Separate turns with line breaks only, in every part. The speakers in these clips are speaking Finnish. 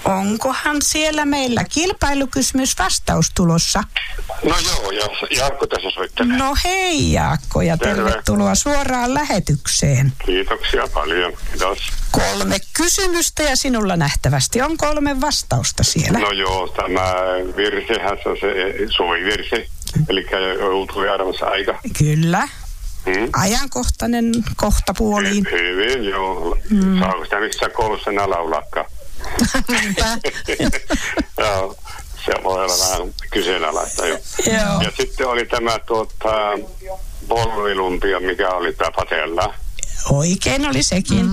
Onkohan siellä meillä kilpailukysymys-vastaus tulossa?
No joo, Jaakko tässä soittelee.
No hei Jaakko ja tervetuloa suoraan lähetykseen.
Kiitoksia paljon, kiitos.
3 kysymystä ja sinulla nähtävästi on 3 vastausta siellä.
No joo, tämä virsihän se on se suvivirsi, eli joutui arvossa aika.
Kyllä. Ajankohtainen kohtapuoliin.
Hyvin, joo. Saako sitä missään koulussa enää laulaakaan? Joo, se voi olla vähän kyseenalaista jo. Ja sitten oli tämä polvilumpia, mikä oli tämä patella.
Oikein oli sekin.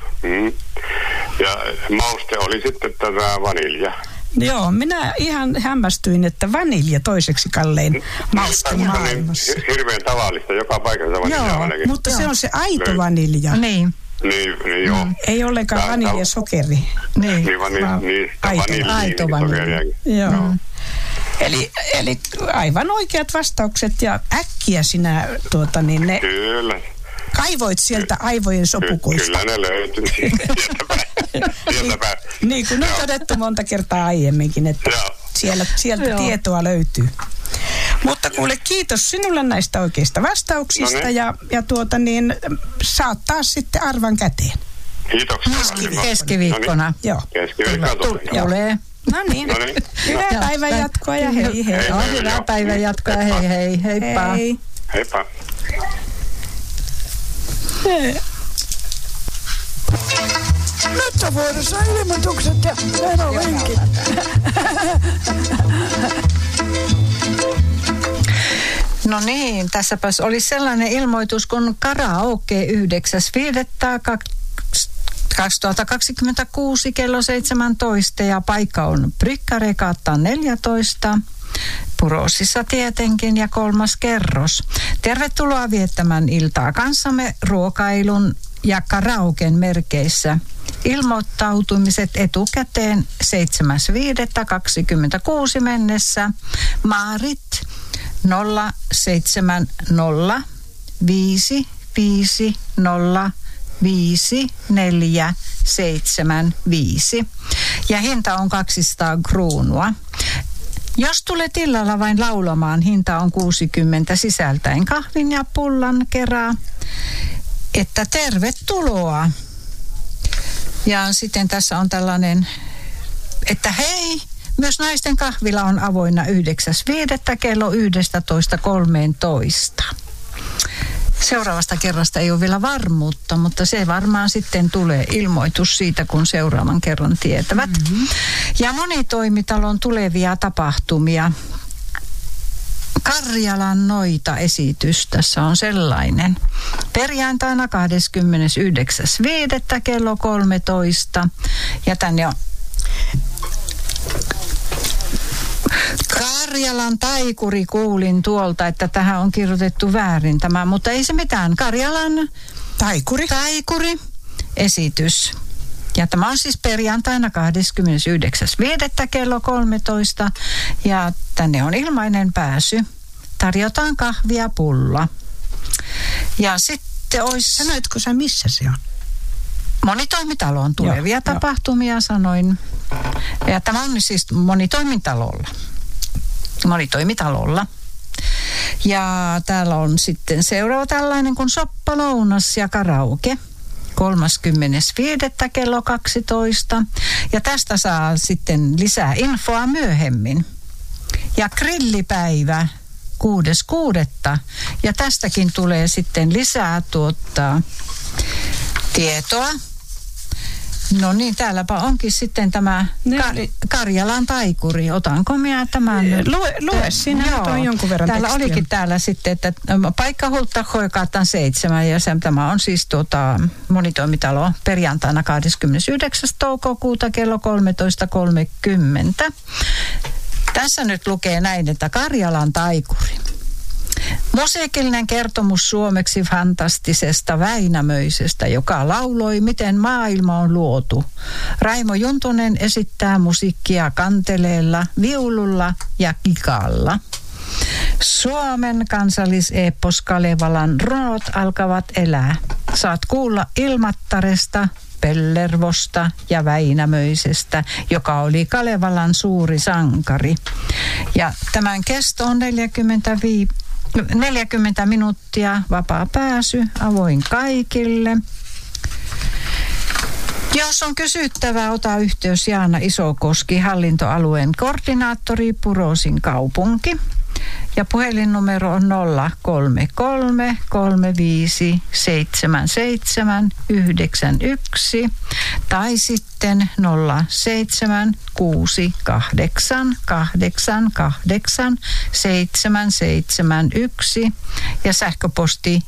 Ja mauste oli sitten tätä vanilja.
Joo, minä ihan hämmästyin, että vanilja toiseksi kallein mauste maailmassa.
Hirveän tavallista, joka paikassa vanilja ainakin.
Mutta se on se aito vanilja.
Niin joo.
Ei ollenkaan vaniljasokeri.
Aito vanilja.
Joo. Eli aivan oikeat vastaukset ja äkkiä sinä ne
Kyllä.
Kaivoit sieltä aivojen sopukoista.
Kyllä ne löytyy sieltä.
Niin kuin on todettu monta kertaa aiemminkin, että sieltä tietoa löytyy. Mutta kuule, kiitos sinulle näistä oikeista vastauksista ja saat taas sitten arvan käteen.
Kiitoksia.
Keskiviikkona.
Joo.
Keskiviikkona
tulee.
No niin. Hyvää päivän jatkoa ja hei.
Hyvää päivän jatkoa ja hei. Heippa.
Heippa.
Nyt on vuorossa ilmoitukset ja verovinkit.
No niin, tässäpäs oli sellainen ilmoitus kun karaoke 9.5.2026 kello 17 ja paikka on Brykkärekaatta 14. Puroosissa tietenkin ja 3. kerros. Tervetuloa viettämään iltaa kanssamme ruokailun ja karaoken merkeissä. Ilmoittautumiset etukäteen 7.5.26 mennessä. Maarit 070 550 5475 ja hinta on 200 kruunua. Jos tulet illalla vain laulamaan, hinta on 60 sisältäen kahvin ja pullan kerran. Että tervetuloa. Ja sitten tässä on tällainen, että hei, myös naisten kahvila on avoinna 9.5. kello 11.13. Seuraavasta kerrasta ei ole vielä varmuutta, mutta se varmaan sitten tulee ilmoitus siitä, kun seuraavan kerran tietävät. Ja monitoimitalon tulevia tapahtumia. Karjalan noita-esitys, tässä on sellainen. Perjantaina 29.5. kello 13. Ja tänne on Karjalan taikuri, kuulin tuolta, että tähän on kirjoitettu väärin tämä, mutta ei se mitään. Karjalan taikuri esitys. Ja tämä on siis perjantaina 29.5. kello 13. Ja tänne on ilmainen pääsy. Tarjotaan kahvia pulla. Ja sitten olisi...
Sanoitko sä missä se on?
Monitoimitaloon tulevia tapahtumia sanoin. Ja tämä on siis monitoimitalolla. Ja täällä on sitten seuraava tällainen kuin soppalounas ja karaoke. 30.5. kello 12. Ja tästä saa sitten lisää infoa myöhemmin. Ja grillipäivä 6.6. Ja tästäkin tulee sitten lisää tietoa. No niin, täälläpä onkin sitten tämä Karjalan taikuri. Otanko minä tämän?
Lue sinä, on jonkun verran
täällä
tekstiä.
olikin täällä sitten, että paikka Hulttahoikaatan 7 ja tämä on siis monitoimitalo perjantaina 29. toukokuuta kello 13.30. Tässä nyt lukee näin, että Karjalan taikuri. Musiikillinen kertomus suomeksi fantastisesta Väinämöisestä, joka lauloi, miten maailma on luotu. Raimo Juntunen esittää musiikkia kanteleella, viululla ja kikalla. Suomen kansalliseeppos Kalevalan runot alkavat elää. Saat kuulla Ilmattaresta Pellervosta ja Väinämöisestä, joka oli Kalevalan suuri sankari. Ja tämän kesto on 40 minuuttia, vapaa pääsy, avoin kaikille. Jos on kysyttävää, ota yhteys Jaana Isokoski, hallintoalueen koordinaattori, Purosin kaupunki. Ja puhelinnumero on 033 35 77 91 tai sitten 07 68 88 771 ja sähköposti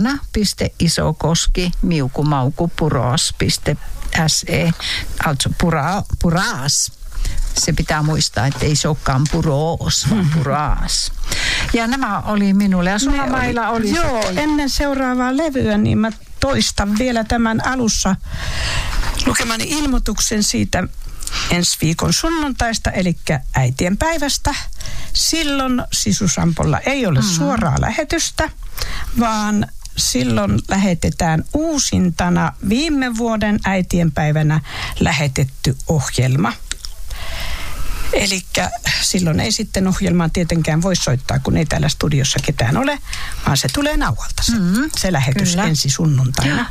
jaana.isokoski@puros.se, alltså puras. Se pitää muistaa, että ei se olekaan puros, vaan puras. Ja nämä oli minulle. Ja sulla Maila oli.
Joo, ennen seuraavaa levyä, niin mä toistan vielä tämän alussa lukemani ilmoituksen siitä ensi viikon sunnuntaista, eli äitien päivästä. Silloin Sisusampolla ei ole suoraa lähetystä, vaan silloin lähetetään uusintana viime vuoden äitienpäivänä lähetetty ohjelma. Eli silloin ei sitten ohjelmaan tietenkään voi soittaa, kun ei täällä studiossa ketään ole, vaan se tulee nauhalta se lähetys kyllä. Ensi sunnuntaina.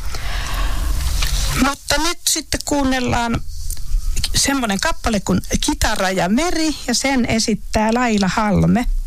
Mutta nyt sitten kuunnellaan semmoinen kappale kuin Kitara ja meri, ja sen esittää Laila Halme.